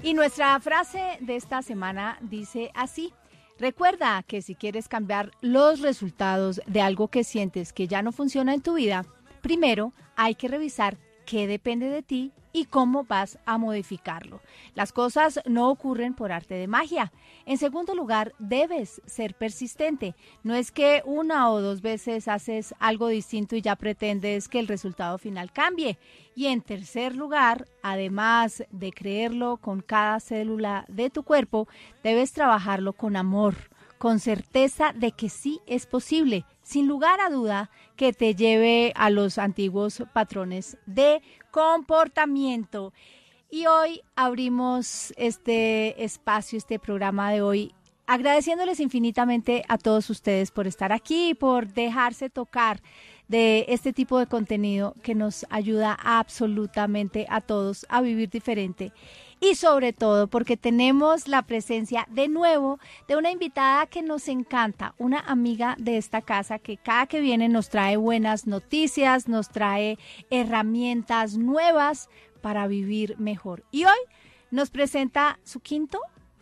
Y nuestra frase de esta semana dice así: recuerda que si quieres cambiar los resultados de algo que sientes que ya no funciona en tu vida, primero hay que revisar qué depende de ti y cómo vas a modificarlo. Las cosas no ocurren por arte de magia. En segundo lugar, debes ser persistente. No es que una o dos veces haces algo distinto y ya pretendes que el resultado final cambie. Y en tercer lugar, además de creerlo con cada célula de tu cuerpo, debes trabajarlo con amor, con certeza de que sí es posible, sin lugar a duda, que te lleve a los antiguos patrones de comportamiento. Y hoy abrimos este espacio, este programa de hoy, agradeciéndoles infinitamente a todos ustedes por estar aquí, por dejarse tocar de este tipo de contenido que nos ayuda absolutamente a todos a vivir diferente. Y sobre todo porque tenemos la presencia de nuevo de una invitada que nos encanta, una amiga de esta casa que cada que viene nos trae buenas noticias, nos trae herramientas nuevas para vivir mejor. Y hoy nos presenta su quinto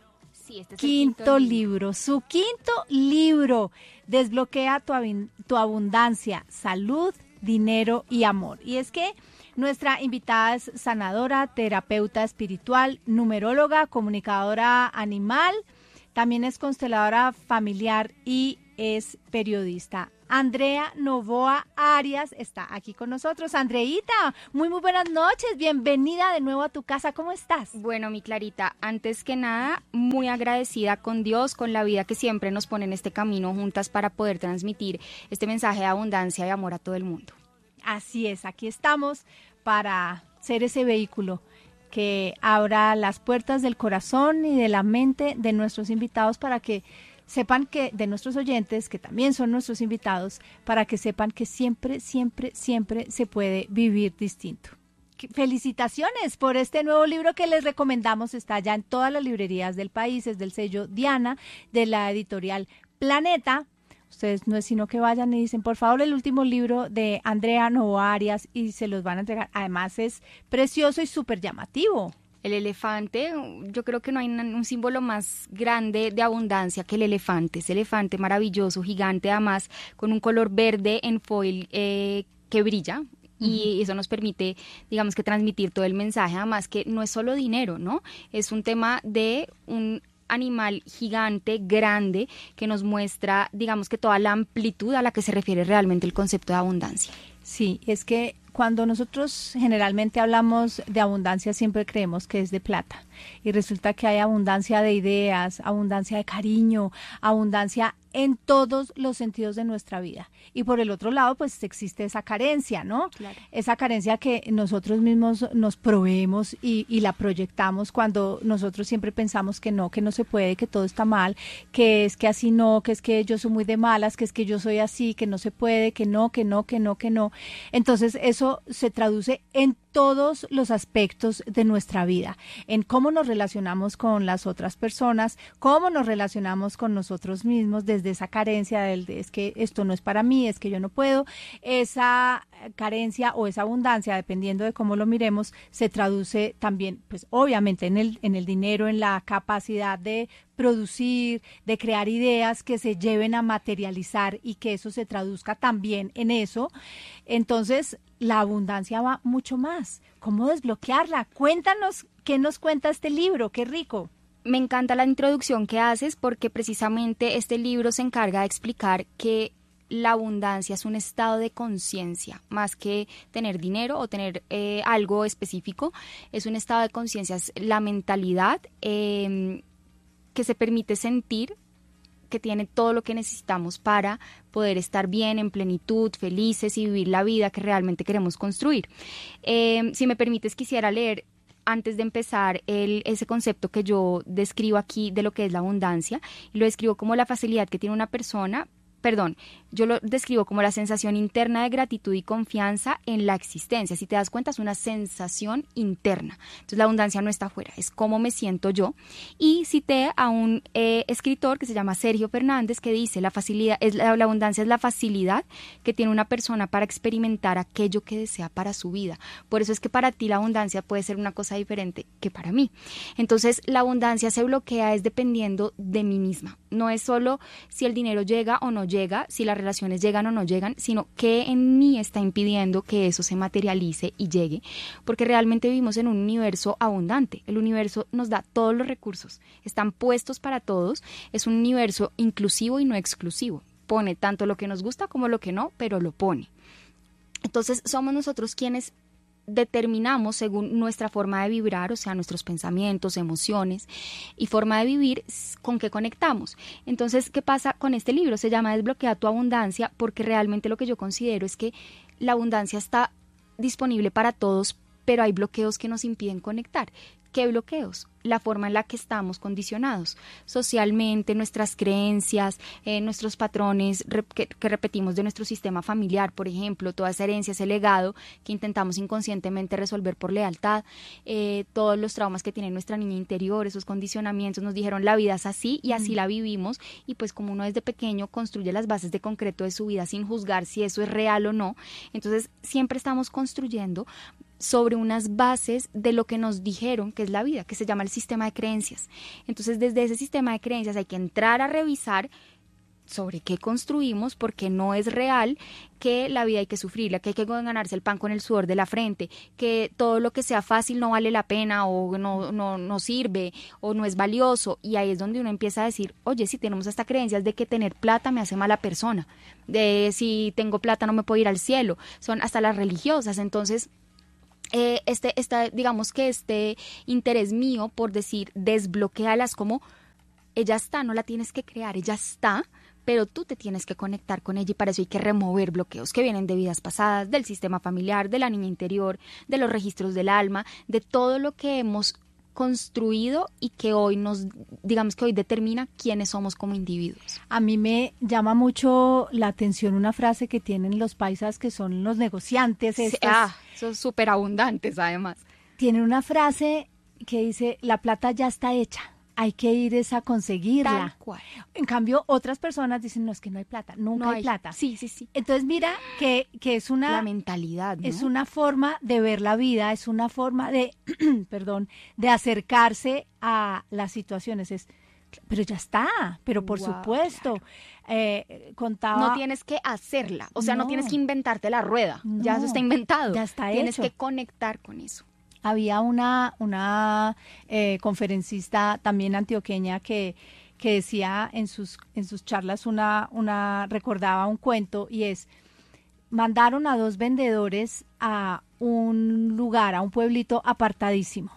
libro, su quinto libro, Desbloquea tu abundancia, salud, dinero y amor. Y es que nuestra invitada es sanadora, terapeuta espiritual, numeróloga, comunicadora animal, también es consteladora familiar y es periodista. Andrea Novoa Arias está aquí con nosotros. Andreita, muy buenas noches, bienvenida de nuevo a tu casa, ¿cómo estás? Bueno, mi Clarita, antes que nada, muy agradecida con Dios, con la vida que siempre nos pone en este camino juntas para poder transmitir este mensaje de abundancia y amor a todo el mundo. Así es, aquí estamos para ser ese vehículo que abra las puertas del corazón y de la mente de nuestros invitados para que sepan que, de nuestros oyentes, que también son nuestros invitados, para que sepan que siempre, siempre, siempre se puede vivir distinto. Felicitaciones por este nuevo libro que les recomendamos, está ya en todas las librerías del país, es del sello Diana, de la editorial Planeta. Ustedes no es sino que vayan y dicen, por favor, el último libro de Andrea Novoa Arias, y se los van a entregar. Además es precioso y súper llamativo. El elefante, yo creo que no hay un símbolo más grande de abundancia que el elefante. Ese elefante maravilloso, gigante, además con un color verde en foil que brilla. Y eso nos permite, digamos, que transmitir todo el mensaje. Además que no es solo dinero, ¿no? Es un tema de un animal gigante, grande, que nos muestra, digamos, que toda la amplitud a la que se refiere realmente el concepto de abundancia. Sí, es que cuando nosotros generalmente hablamos de abundancia siempre creemos que es de plata y resulta que hay abundancia de ideas, abundancia de cariño, abundancia en todos los sentidos de nuestra vida. Y por el otro lado, pues existe esa carencia, ¿no? Claro. Esa carencia que nosotros mismos nos proveemos y la proyectamos cuando nosotros siempre pensamos que no se puede, que todo está mal, que es que así no, que es que yo soy muy de malas, que es que yo soy así, que no se puede, que no. Entonces eso se traduce en todos los aspectos de nuestra vida, en cómo nos relacionamos con las otras personas, cómo nos relacionamos con nosotros mismos, desde esa carencia del de es que esto no es para mí, es que yo no puedo. Esa carencia o esa abundancia, dependiendo de cómo lo miremos, se traduce también, pues obviamente en el dinero, en la capacidad de producir, de crear ideas que se lleven a materializar y que eso se traduzca también en eso. Entonces, la abundancia va mucho más. ¿Cómo desbloquearla? Cuéntanos, ¿qué nos cuenta este libro? ¡Qué rico! Me encanta la introducción que haces porque precisamente este libro se encarga de explicar que la abundancia es un estado de conciencia, más que tener dinero o tener algo específico. Es un estado de conciencia, es la mentalidad que se permite sentir que tiene todo lo que necesitamos para poder estar bien, en plenitud, felices y vivir la vida que realmente queremos construir. Si me permites, quisiera leer, antes de empezar, ese concepto que yo describo aquí de lo que es la abundancia, y lo describo como la facilidad que tiene una persona yo lo describo como la sensación interna de gratitud y confianza en la existencia. Si te das cuenta, es una sensación interna. Entonces la abundancia no está afuera, es cómo me siento yo. Y cité a un escritor que se llama Sergio Fernández, que dice, la abundancia es la facilidad que tiene una persona para experimentar aquello que desea para su vida. Por eso es que para ti la abundancia puede ser una cosa diferente que para mí. Entonces la abundancia se bloquea es dependiendo de mí misma. No es solo si el dinero llega o no llega, si las relaciones llegan o no llegan, sino qué en mí está impidiendo que eso se materialice y llegue, porque realmente vivimos en un universo abundante. El universo nos da todos los recursos, están puestos para todos, es un universo inclusivo y no exclusivo. Pone tanto lo que nos gusta como lo que no, pero lo pone. Entonces somos nosotros quienes determinamos según nuestra forma de vibrar, o sea, nuestros pensamientos, emociones y forma de vivir, con qué conectamos. Entonces, ¿qué pasa con este libro? Se llama Desbloquea tu abundancia, porque realmente lo que yo considero es que la abundancia está disponible para todos, pero hay bloqueos que nos impiden conectar. ¿Qué bloqueos? La forma en la que estamos condicionados socialmente, nuestras creencias, nuestros patrones que repetimos de nuestro sistema familiar, por ejemplo, toda esa herencia, ese legado que intentamos inconscientemente resolver por lealtad, todos los traumas que tiene nuestra niña interior, esos condicionamientos, nos dijeron la vida es así y así la vivimos, y pues como uno desde pequeño construye las bases de concreto de su vida sin juzgar si eso es real o no, entonces siempre estamos construyendo sobre unas bases de lo que nos dijeron que es la vida, que se llama el sistema de creencias. Entonces, desde ese sistema de creencias hay que entrar a revisar sobre qué construimos, porque no es real que la vida hay que sufrirla, que hay que ganarse el pan con el sudor de la frente, que todo lo que sea fácil no vale la pena o no sirve o no es valioso. Y ahí es donde uno empieza a decir, oye, si tenemos hasta creencias de que tener plata me hace mala persona, de si tengo plata no me puedo ir al cielo, son hasta las religiosas. Entonces digamos que este interés mío por decir desbloquéalas, como ella está, no la tienes que crear, ella está, pero tú te tienes que conectar con ella, y para eso hay que remover bloqueos que vienen de vidas pasadas, del sistema familiar, de la niña interior, de los registros del alma, de todo lo que hemos construido y que hoy digamos que hoy determina quiénes somos como individuos. A mí me llama mucho la atención una frase que tienen los paisas, que son los negociantes. Son súper abundantes además. Tienen una frase que dice, la plata ya está hecha, hay que ir a conseguirla. Tal cual. En cambio, otras personas dicen, no, es que no hay plata, nunca hay plata. Sí. Entonces, mira que es una... La mentalidad, ¿no? Es una forma de ver la vida, es una forma de, de acercarse a las situaciones. Pero ya está, pero por supuesto. Claro. Contaba... No tienes que hacerla, o sea, no tienes que inventarte la rueda, ya eso está inventado. Ya está Tienes hecho. que conectar con eso. Había una conferencista también antioqueña que decía en sus charlas recordaba un cuento, y es: mandaron a 2 vendedores a un lugar, a un pueblito apartadísimo.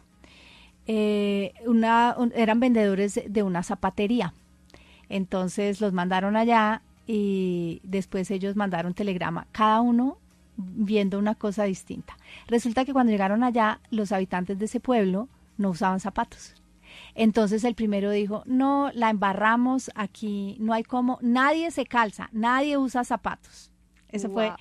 Eran vendedores de una zapatería. Entonces los mandaron allá y después ellos mandaron telegrama, cada uno viendo una cosa distinta. Resulta que cuando llegaron allá, los habitantes de ese pueblo no usaban zapatos. Entonces el primero dijo, no, la embarramos aquí, no hay cómo, nadie se calza, nadie usa zapatos. Ese fue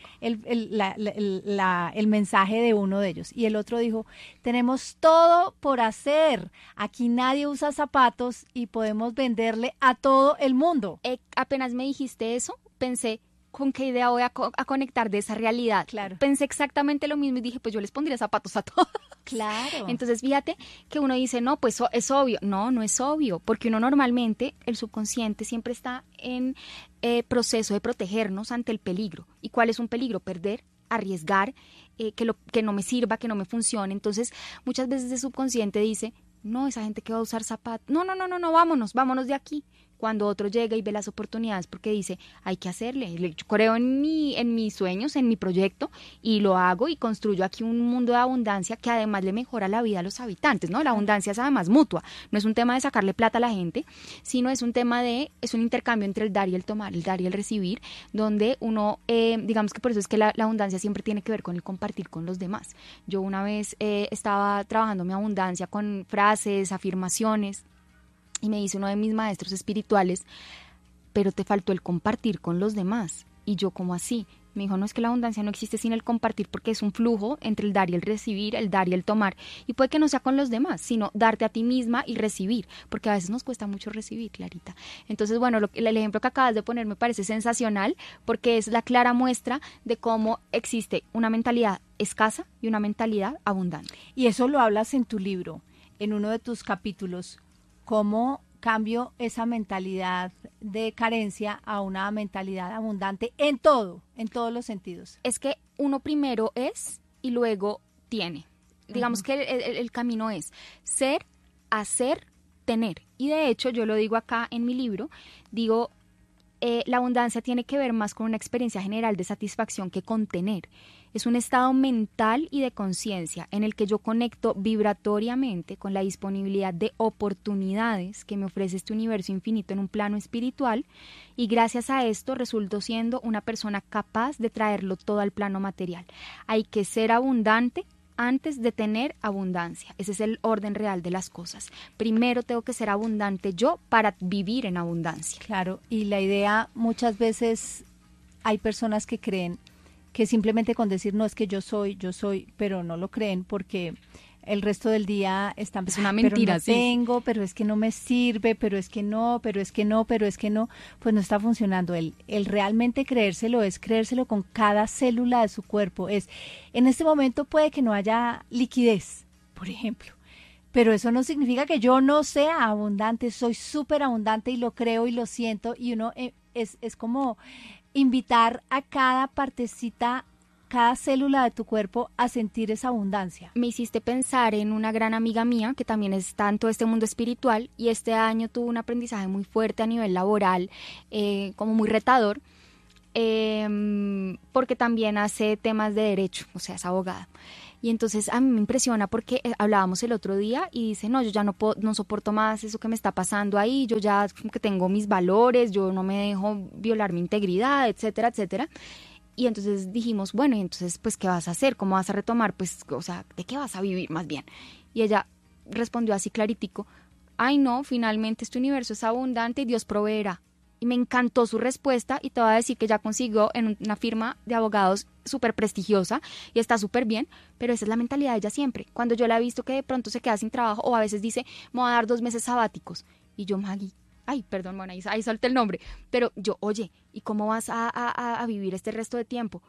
el mensaje de uno de ellos. Y el otro dijo, tenemos todo por hacer, aquí nadie usa zapatos y podemos venderle a todo el mundo. Apenas me dijiste eso, pensé, ¿con qué idea voy a conectar de esa realidad? Claro. Pensé exactamente lo mismo y dije, pues yo les pondría zapatos a todos. Claro. Entonces, fíjate que uno dice, no, pues es obvio. No, no es obvio, porque uno normalmente, el subconsciente siempre está en proceso de protegernos ante el peligro. ¿Y cuál es un peligro? Perder, arriesgar, que no me sirva, que no me funcione. Entonces, muchas veces el subconsciente dice, no, esa gente que va a usar zapatos, no, vámonos de aquí. Cuando otro llega y ve las oportunidades porque dice, hay que hacerle, yo creo en mis sueños, en mi proyecto, y lo hago y construyo aquí un mundo de abundancia que además le mejora la vida a los habitantes, ¿no? La abundancia es además mutua, no es un tema de sacarle plata a la gente, sino es un tema es un intercambio entre el dar y el tomar, el dar y el recibir, donde uno, digamos que por eso es que la abundancia siempre tiene que ver con el compartir con los demás. Yo una vez estaba trabajando mi abundancia con frases, afirmaciones, y me dice uno de mis maestros espirituales, pero te faltó el compartir con los demás. Y yo, ¿cómo así? Me dijo, no, es que la abundancia no existe sin el compartir, porque es un flujo entre el dar y el recibir, el dar y el tomar. Y puede que no sea con los demás, sino darte a ti misma y recibir, porque a veces nos cuesta mucho recibir, Clarita. Entonces, bueno, el ejemplo que acabas de poner me parece sensacional, porque es la clara muestra de cómo existe una mentalidad escasa y una mentalidad abundante. Y eso lo hablas en tu libro, en uno de tus capítulos, cómo cambio esa mentalidad de carencia a una mentalidad abundante en todos los sentidos. Es que uno primero es y luego tiene. Digamos que el camino es ser, hacer, tener. Y de hecho, yo lo digo acá en mi libro, digo, la abundancia tiene que ver más con una experiencia general de satisfacción que con tener. Es un estado mental y de conciencia en el que yo conecto vibratoriamente con la disponibilidad de oportunidades que me ofrece este universo infinito en un plano espiritual, y gracias a esto resulto siendo una persona capaz de traerlo todo al plano material. Hay que ser abundante antes de tener abundancia. Ese es el orden real de las cosas. Primero tengo que ser abundante yo para vivir en abundancia. Claro, y la idea, muchas veces hay personas que creen que simplemente con decir no, es que yo soy, pero no lo creen porque el resto del día están es una mentira, pero no sí. tengo, pero es que no me sirve, pero es que no, pues no está funcionando. El realmente creérselo es creérselo con cada célula de su cuerpo. Es, en este momento puede que no haya liquidez, por ejemplo, pero eso no significa que yo no sea abundante, soy súper abundante y lo creo y lo siento, y uno es como invitar a cada partecita, cada célula de tu cuerpo a sentir esa abundancia. Me hiciste pensar en una gran amiga mía que también está en todo este mundo espiritual, y este año tuvo un aprendizaje muy fuerte a nivel laboral, como muy retador, porque también hace temas de derecho, o sea, es abogada. Y entonces a mí me impresiona porque hablábamos el otro día y dice, no, yo ya no soporto más eso que me está pasando ahí, yo ya como que tengo mis valores, yo no me dejo violar mi integridad, etcétera, etcétera. Y entonces dijimos, bueno, y entonces, pues, ¿qué vas a hacer? ¿Cómo vas a retomar? Pues, o sea, ¿de qué vas a vivir más bien? Y ella respondió así claritico, ay no, finalmente este universo es abundante y Dios proveerá. Y me encantó su respuesta, y te voy a decir que ya consiguió en una firma de abogados súper prestigiosa y está súper bien, pero esa es la mentalidad de ella siempre. Cuando yo la he visto que de pronto se queda sin trabajo o a veces dice, me voy a dar 2 meses sabáticos. Y yo, Maggie, ay, perdón, bueno, ahí solté el nombre, pero yo, oye, ¿y cómo vas a vivir este resto de tiempo?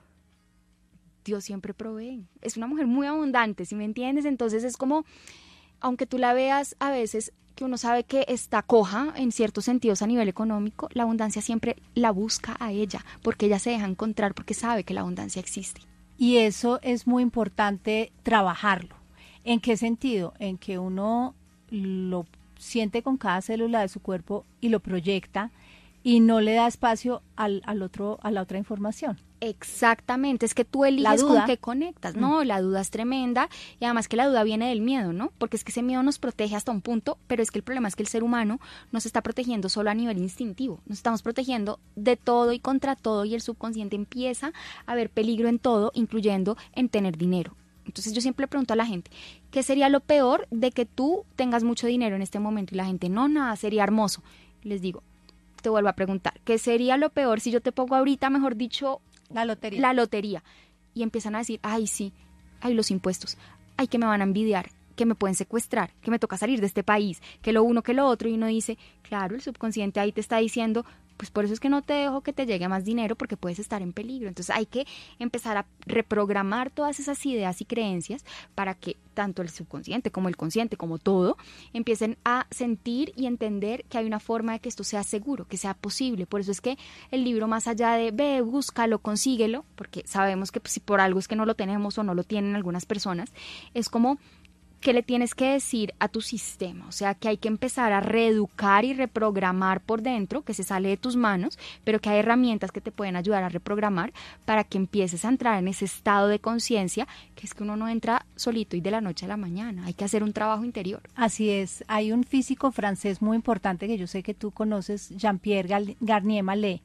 Dios siempre provee. Es una mujer muy abundante, ¿sí me entiendes? Entonces es como, aunque tú la veas a veces que uno sabe que está coja en ciertos sentidos a nivel económico, la abundancia siempre la busca a ella, porque ella se deja encontrar, porque sabe que la abundancia existe. Y eso es muy importante trabajarlo. ¿En qué sentido? En que uno lo siente con cada célula de su cuerpo y lo proyecta y no le da espacio al otro, a la otra información. Exactamente, es que tú eliges con qué conectas, ¿no? La duda es tremenda, y además que la duda viene del miedo, ¿no? Porque es que ese miedo nos protege hasta un punto, pero es que el problema es que el ser humano nos está protegiendo solo a nivel instintivo, nos estamos protegiendo de todo y contra todo, y el subconsciente empieza a ver peligro en todo, incluyendo en tener dinero. Entonces yo siempre le pregunto a la gente, ¿qué sería lo peor de que tú tengas mucho dinero en este momento? Y la gente, no, nada, sería hermoso. Les digo, te vuelvo a preguntar, ¿qué sería lo peor si yo te pongo ahorita, mejor dicho, la lotería? La lotería. Y empiezan a decir, ay, sí, ay, los impuestos, ay, que me van a envidiar, que me pueden secuestrar, que me toca salir de este país, que lo uno, que lo otro. Y uno dice, claro, el subconsciente ahí te está diciendo, pues por eso es que no te dejo que te llegue más dinero, porque puedes estar en peligro. Entonces hay que empezar a reprogramar todas esas ideas y creencias para que tanto el subconsciente como el consciente, como todo, empiecen a sentir y entender que hay una forma de que esto sea seguro, que sea posible. Por eso es que el libro, más allá de ve, búscalo, consíguelo, porque sabemos que pues, si por algo es que no lo tenemos o no lo tienen algunas personas, es como que le tienes que decir a tu sistema, o sea, que hay que empezar a reeducar y reprogramar por dentro, que se sale de tus manos, pero que hay herramientas que te pueden ayudar a reprogramar para que empieces a entrar en ese estado de conciencia, que es que uno no entra solito y de la noche a la mañana, hay que hacer un trabajo interior. Así es, hay un físico francés muy importante que yo sé que tú conoces, Jean-Pierre Garnier-Mallet,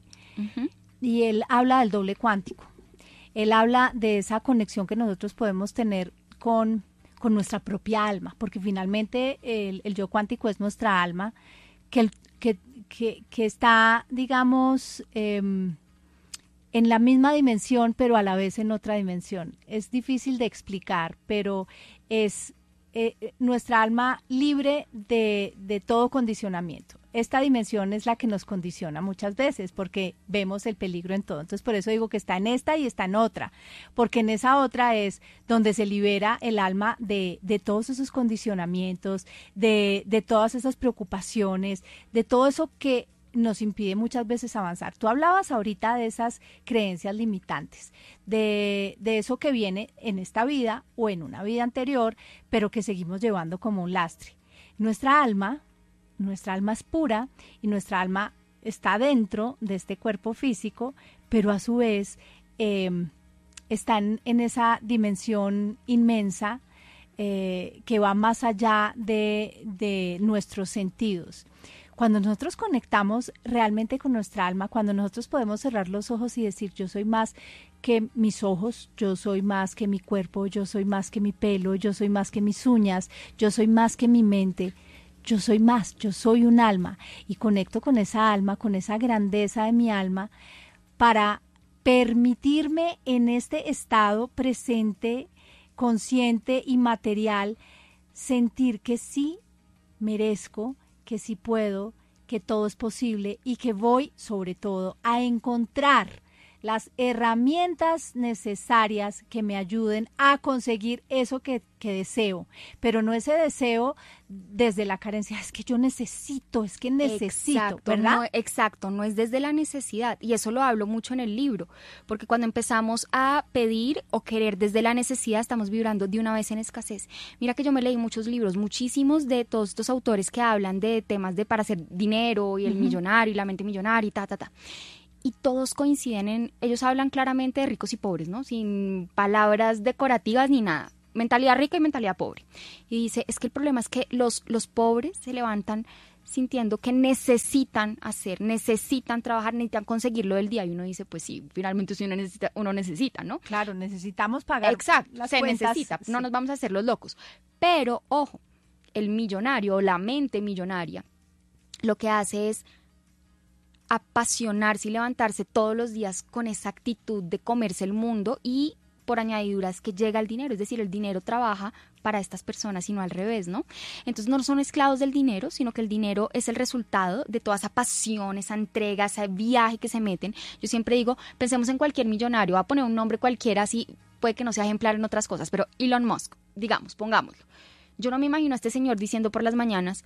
y él habla del doble cuántico, él habla de esa conexión que nosotros podemos tener con nuestra propia alma, porque finalmente el yo cuántico es nuestra alma, que que está, digamos, en la misma dimensión, pero a la vez en otra dimensión. Es difícil de explicar, pero es nuestra alma libre de todo condicionamiento. Esta dimensión es la que nos condiciona muchas veces porque vemos el peligro en todo. Entonces, por eso digo que está en esta y está en otra, porque en esa otra es donde se libera el alma de todos esos condicionamientos, de todas esas preocupaciones, de todo eso que nos impide muchas veces avanzar. Tú hablabas ahorita de esas creencias limitantes, de eso que viene en esta vida o en una vida anterior, pero que seguimos llevando como un lastre. Nuestra alma es pura y nuestra alma está dentro de este cuerpo físico, pero a su vez está en esa dimensión inmensa que va más allá de nuestros sentidos. Cuando nosotros conectamos realmente con nuestra alma, cuando nosotros podemos cerrar los ojos y decir, yo soy más que mis ojos, yo soy más que mi cuerpo, yo soy más que mi pelo, yo soy más que mis uñas, yo soy más que mi mente, yo soy más, yo soy un alma, y conecto con esa alma, con esa grandeza de mi alma, para permitirme en este estado presente, consciente y material, sentir que sí merezco, que sí puedo, que todo es posible y que voy, sobre todo, a encontrar las herramientas necesarias que me ayuden a conseguir eso que deseo, pero no ese deseo desde la carencia, es que yo necesito, exacto, ¿verdad? Exacto, no es desde la necesidad, y eso lo hablo mucho en el libro, porque cuando empezamos a pedir o querer desde la necesidad, estamos vibrando de una vez en escasez. Mira que yo me leí muchos libros, muchísimos de todos estos autores que hablan de temas de para hacer dinero y el millonario y la mente millonaria y y todos coinciden ellos hablan claramente de ricos y pobres, ¿no? Sin palabras decorativas ni nada. Mentalidad rica y mentalidad pobre. Y dice, es que el problema es que los pobres se levantan sintiendo que necesitan trabajar, necesitan conseguir lo del día. Y uno dice, pues sí, finalmente si uno necesita, ¿no? Claro, necesitamos pagar. Exacto, las se cuentas, necesita, sí. no nos vamos a hacer los locos. Pero, ojo, el millonario o la mente millonaria lo que hace es apasionarse y levantarse todos los días con esa actitud de comerse el mundo, y por añadidura es que llega el dinero, es decir, el dinero trabaja para estas personas y no al revés, ¿no? Entonces no son esclavos del dinero, sino que el dinero es el resultado de toda esa pasión, esa entrega, ese viaje que se meten. Yo siempre digo, pensemos en cualquier millonario, va a poner un nombre cualquiera, así puede que no sea ejemplar en otras cosas, pero Elon Musk, digamos, pongámoslo. Yo no me imagino a este señor diciendo por las mañanas,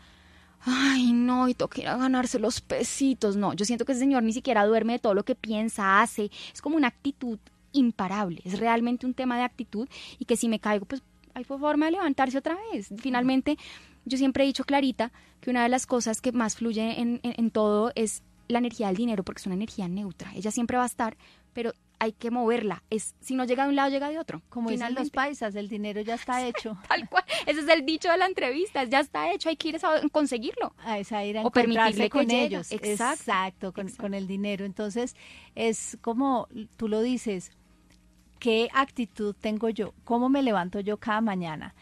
ay, no, y toca ir a ganarse los pesitos. No, yo siento que ese señor ni siquiera duerme de todo lo que piensa, hace. Es como una actitud imparable. Es realmente un tema de actitud, y que si me caigo, pues hay forma de levantarse otra vez. Finalmente, yo siempre he dicho, Clarita, que una de las cosas que más fluye en todo es la energía del dinero, porque es una energía neutra. Ella siempre va a estar, pero hay que moverla. Si no llega de un lado, llega de otro. Como dicen los paisas, el dinero ya está hecho. Tal cual. Ese es el dicho de la entrevista, ya está hecho, hay que ir a conseguirlo. A ir a o permitirle con que ellos. Llegue. Exacto, con el dinero. Entonces, es como tú lo dices, ¿qué actitud tengo yo? ¿Cómo me levanto yo cada mañana?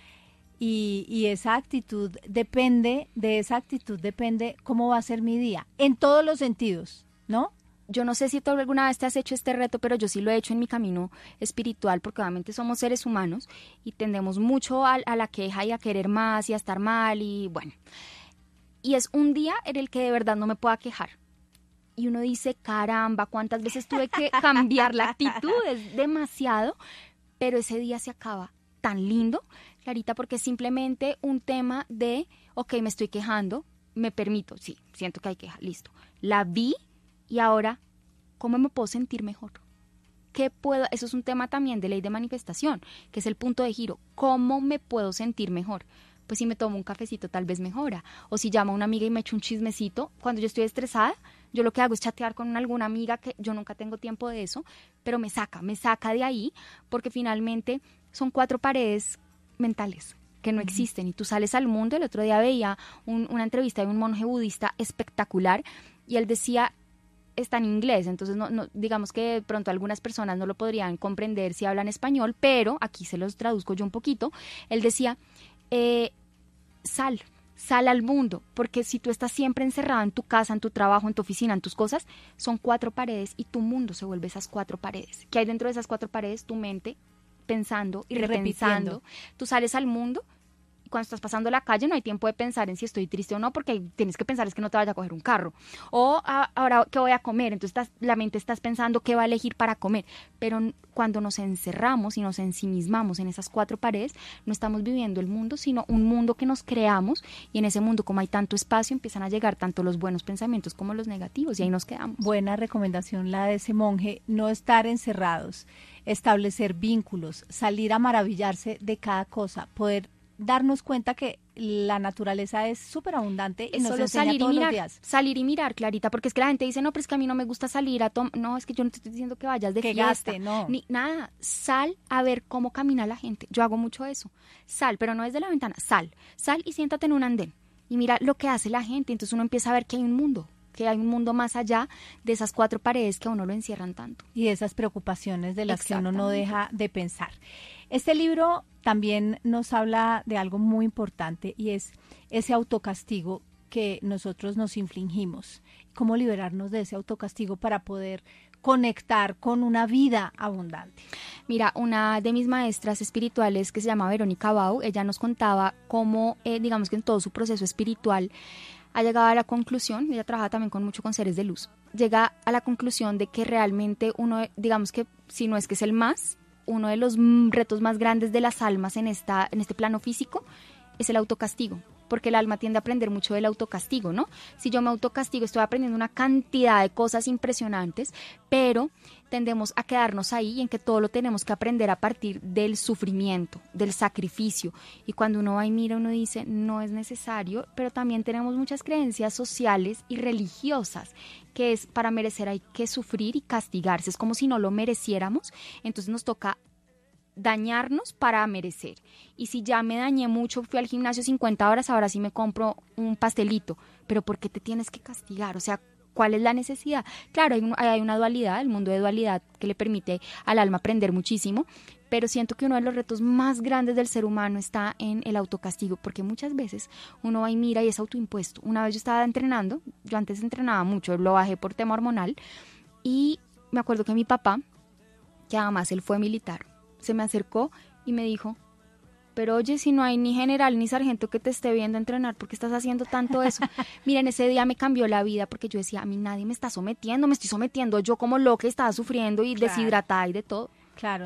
Y esa actitud depende cómo va a ser mi día, en todos los sentidos, ¿no? Yo no sé si tú alguna vez te has hecho este reto, pero yo sí lo he hecho en mi camino espiritual, porque obviamente somos seres humanos y tendemos mucho a la queja y a querer más y a estar mal, y bueno. Y es un día en el que de verdad no me pueda quejar. Y uno dice, caramba, ¿cuántas veces tuve que cambiar la actitud? Es demasiado, pero ese día se acaba tan lindo, Clarita, porque es simplemente un tema de, ok, me estoy quejando, me permito, sí, siento que hay queja, listo. La vi. Y ahora, ¿cómo me puedo sentir mejor? Eso es un tema también de ley de manifestación, que es el punto de giro. ¿Cómo me puedo sentir mejor? Pues si me tomo un cafecito tal vez mejora. O si llamo a una amiga y me echo un chismecito. Cuando yo estoy estresada, yo lo que hago es chatear con alguna amiga, que yo nunca tengo tiempo de eso, pero me saca de ahí, porque finalmente son 4 paredes mentales que no existen, y tú sales al mundo. El otro día veía una entrevista de un monje budista espectacular, y él decía, está en inglés, entonces no, digamos que de pronto algunas personas no lo podrían comprender si hablan español, pero aquí se los traduzco yo un poquito. Él decía, sal Sal al mundo, porque si tú estás siempre encerrado en tu casa, en tu trabajo, en tu oficina, en tus cosas, son 4 paredes y tu mundo se vuelve esas 4 paredes. ¿Qué hay dentro de esas 4 paredes? Tu mente pensando y repensando. Tú sales al mundo. Cuando estás pasando la calle no hay tiempo de pensar en si estoy triste o no, porque tienes que pensar es que no te vaya a coger un carro. O ahora, ¿qué voy a comer? Entonces la mente estás pensando qué va a elegir para comer. Pero cuando nos encerramos y nos ensimismamos en esas 4 paredes, no estamos viviendo el mundo, sino un mundo que nos creamos, y en ese mundo, como hay tanto espacio, empiezan a llegar tanto los buenos pensamientos como los negativos, y ahí nos quedamos. Buena recomendación la de ese monje, no estar encerrados, establecer vínculos, salir a maravillarse de cada cosa, poder darnos cuenta que la naturaleza es súper abundante y nos enseña todos los días. Salir y mirar, Clarita, porque es que la gente dice, no, pero es que a mí no me gusta salir a tomar, no, es que yo no te estoy diciendo que vayas de fiesta. Gaste, no. Ni nada, sal a ver cómo camina la gente, yo hago mucho eso, sal, pero no desde la ventana, sal y siéntate en un andén y mira lo que hace la gente, entonces uno empieza a ver que hay un mundo más allá de esas 4 paredes que a uno lo encierran tanto. Y esas preocupaciones de las que uno no deja de pensar. Este libro también nos habla de algo muy importante y es ese autocastigo que nosotros nos infligimos. Cómo liberarnos de ese autocastigo para poder conectar con una vida abundante. Mira, una de mis maestras espirituales que se llama Verónica Bau, ella nos contaba cómo, digamos que en todo su proceso espiritual, ha llegado a la conclusión, ella trabaja también con seres de luz, llega a la conclusión de que realmente uno, digamos que si no es que es el más, uno de los retos más grandes de las almas en este plano físico es el autocastigo, porque el alma tiende a aprender mucho del autocastigo, ¿no? Si yo me autocastigo, estoy aprendiendo una cantidad de cosas impresionantes, pero tendemos a quedarnos ahí y en que todo lo tenemos que aprender a partir del sufrimiento, del sacrificio. Y cuando uno va y mira, uno dice, no es necesario, pero también tenemos muchas creencias sociales y religiosas, que es para merecer hay que sufrir y castigarse. Es como si no lo mereciéramos, entonces nos toca dañarnos para merecer. Y si ya me dañé mucho, fui al gimnasio 50 horas, ahora sí me compro un pastelito. Pero ¿por qué te tienes que castigar? O sea, ¿cuál es la necesidad? Claro, hay una dualidad, el mundo de dualidad que le permite al alma aprender muchísimo, pero siento que uno de los retos más grandes del ser humano está en el autocastigo, porque muchas veces uno va y mira y es autoimpuesto. Una vez yo estaba entrenando, yo antes entrenaba mucho, lo bajé por tema hormonal, y me acuerdo que mi papá, que además él fue militar, se me acercó y me dijo, pero oye, si no hay ni general ni sargento que te esté viendo entrenar, ¿por qué estás haciendo tanto eso? Miren, ese día me cambió la vida porque yo decía, a mí nadie me está sometiendo, me estoy sometiendo yo como loca, estaba sufriendo y deshidratada y de todo. Claro.